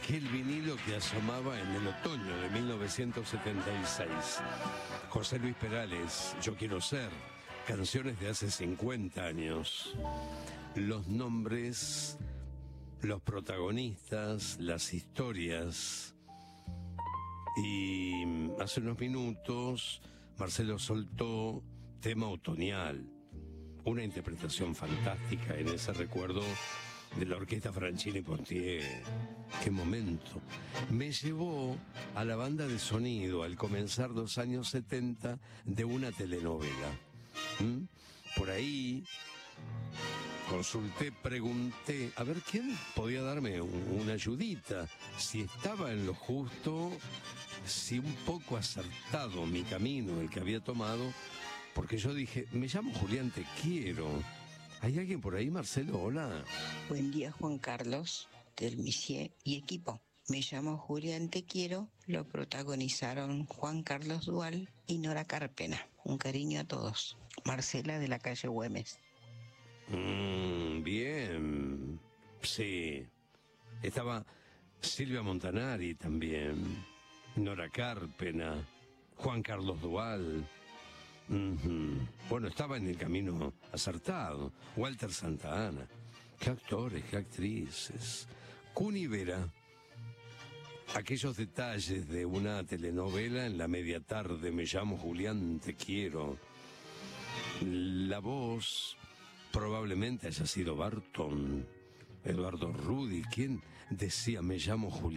aquel vinilo que asomaba en el otoño de 1976. José Luis Perales, Yo quiero ser, canciones de hace 50 años. Los nombres, los protagonistas, las historias. Y hace unos minutos Marcelo soltó Tema Otoñal, una interpretación fantástica en ese recuerdo de la orquesta Franchini Pontier. ¡Qué momento! Me llevó a la banda de sonido al comenzar los años 70 de una telenovela. Por ahí consulté, pregunté, a ver quién podía darme una ayudita, si estaba en lo justo, si un poco acertado mi camino, el que había tomado, porque yo dije, me llamo Julián, te quiero. ¿Hay alguien por ahí, Marcelo? Hola. Buen día, Juan Carlos, del Misier y equipo. Me llamo Julián, te quiero. Lo protagonizaron Juan Carlos Dual y Nora Carpena. Un cariño a todos. Marcela, de la calle Güemes. Bien. Sí. Estaba Silvia Montanari también. Nora Carpena. Juan Carlos Dual. Bueno, estaba en el camino acertado. Walter Santa Ana. Qué actores, qué actrices. Cuni Vera. Aquellos detalles de una telenovela en la media tarde. Me llamo Julián, te quiero. La voz probablemente haya sido Barton, Eduardo Rudi. ¿Quién decía me llamo Julián?